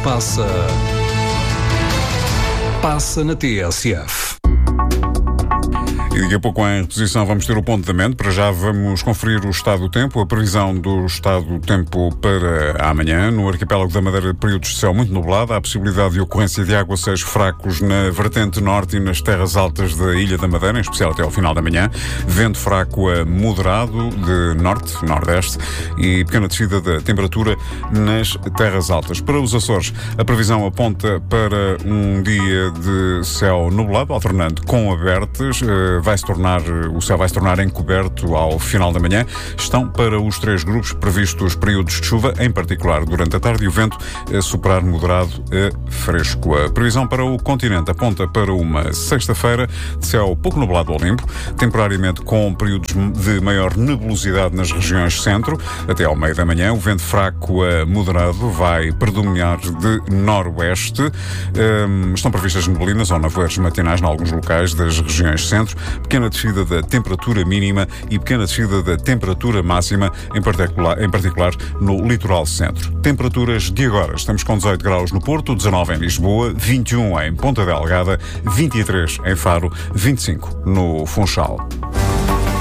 passa na TSF. E daqui a pouco em reposição vamos ter o ponto da mente. Para já vamos conferir o estado do tempo, a previsão do estado do tempo para amanhã. No arquipélago da Madeira, períodos de céu muito nublado. Há a possibilidade de ocorrência de aguaceiros fracos na vertente norte e nas terras altas da Ilha da Madeira, em especial até ao final da manhã. Vento fraco a moderado de norte, nordeste e pequena descida da temperatura nas terras altas. Para os Açores, a previsão aponta para um dia de céu nublado, alternando com abertas. O céu vai se tornar encoberto ao final da manhã. Estão para os três grupos previstos períodos de chuva, em particular durante a tarde, e o vento a soprar moderado a fresco. A previsão para o continente aponta para uma sexta-feira de céu pouco nublado ao limpo, temporariamente com períodos de maior nebulosidade nas regiões centro. Até ao meio da manhã, o vento fraco a moderado vai predominar de noroeste. Estão previstas neblinas ou nevoeiros matinais em alguns locais das regiões centro. Pequena descida da temperatura mínima e pequena descida da temperatura máxima, em particular no litoral centro. Temperaturas de agora. Estamos com 18 graus no Porto, 19 em Lisboa, 21 em Ponta Delgada, 23 em Faro, 25 no Funchal.